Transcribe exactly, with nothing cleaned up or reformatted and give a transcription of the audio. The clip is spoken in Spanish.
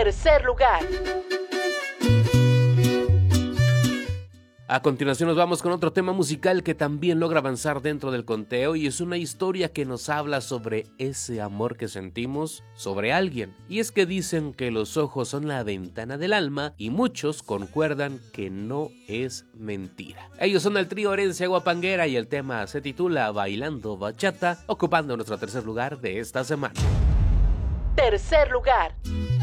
Tercer lugar. A continuación nos vamos con otro tema musical que también logra avanzar dentro del conteo y es una historia que nos habla sobre ese amor que sentimos sobre alguien. Y es que dicen que los ojos son la ventana del alma y muchos concuerdan que no es mentira. Ellos son el trío Herencia Guapanguera y el tema se titula Bailando Bachata, ocupando nuestro tercer lugar de esta semana. Tercer lugar.